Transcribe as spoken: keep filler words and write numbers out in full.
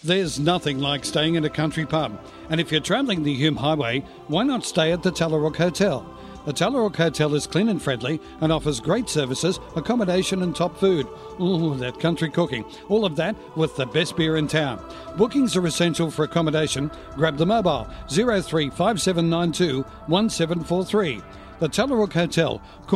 There's nothing like staying in a country pub. And if you're travelling the Hume Highway, why not stay at the Tallarook Hotel? The Tallarook Hotel is clean and friendly and offers great services, accommodation and top food. Ooh, that country cooking. All of that with the best beer in town. Bookings are essential for accommodation. Grab the mobile zero three five seven nine two one seven four three. The Tallarook Hotel.